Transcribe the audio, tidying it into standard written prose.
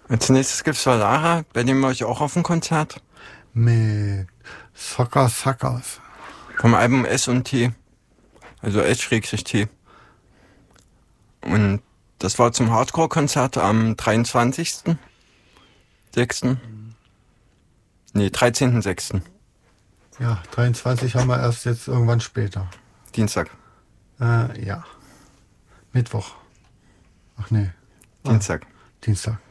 Als nächstes gibt's Solara, bei dem war ich auch auf dem Konzert. Mit Soccer Suckers. Vom Album S&T. Also S-T. Und das war zum Hardcore-Konzert am 23.06. Nee, 13.06. Ja, 23 haben wir erst jetzt irgendwann später. Dienstag. Ja. Mittwoch. Ach nee. Dienstag. Dienstag.